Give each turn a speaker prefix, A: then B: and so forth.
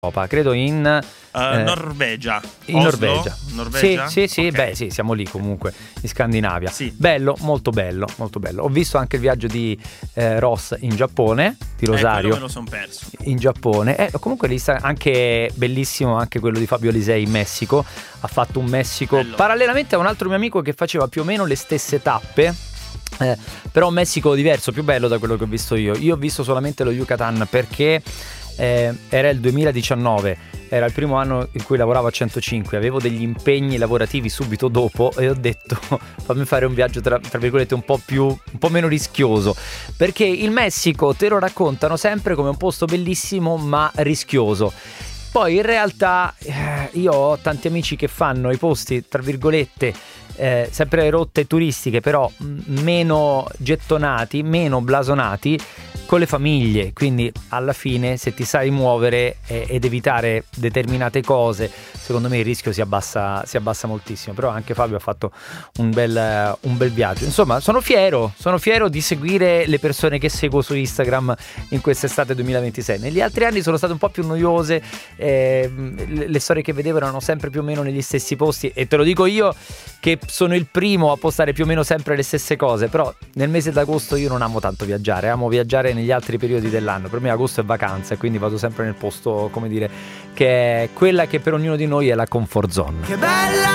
A: Europa, credo in
B: Norvegia.
A: In
B: Oslo?
A: Norvegia. Sì,
B: Okay.
A: beh sì, siamo lì comunque, in Scandinavia.
B: Sì.
A: Bello, molto bello, molto bello. Ho visto anche il viaggio di Ross in Giappone, di Rosario.
B: Quello me lo son perso.
A: In Giappone, comunque lì sta anche bellissimo anche quello di Fabio Lisei in Messico. Ha fatto un Messico
B: Bello.
A: parallelamente a un altro mio amico che faceva più o meno le stesse tappe. Però un Messico diverso, più bello da quello che ho visto io. Io ho visto solamente lo Yucatan perché era il 2019, era il primo anno in cui lavoravo a 105, avevo degli impegni lavorativi subito dopo e ho detto fammi fare un viaggio tra virgolette un po' meno rischioso, perché il Messico te lo raccontano sempre come un posto bellissimo ma rischioso. Poi in realtà io ho tanti amici che fanno i posti tra virgolette sempre rotte turistiche, però meno gettonati, meno blasonati, con le famiglie, quindi alla fine se ti sai muovere ed evitare determinate cose, secondo me il rischio si abbassa moltissimo. Però anche Fabio ha fatto un bel viaggio. Insomma, sono fiero di seguire le persone che seguo su Instagram in quest'estate 2026. Negli altri anni sono state un po' più noiose, le storie che vedevo erano sempre più o meno negli stessi posti, e te lo dico io che sono il primo a postare più o meno sempre le stesse cose. Però nel mese d'agosto io non amo tanto viaggiare, amo viaggiare negli altri periodi dell'anno. Per me agosto è vacanza e quindi vado sempre nel posto, come dire, che è quella che per ognuno di noi è la comfort zone.
C: Che bella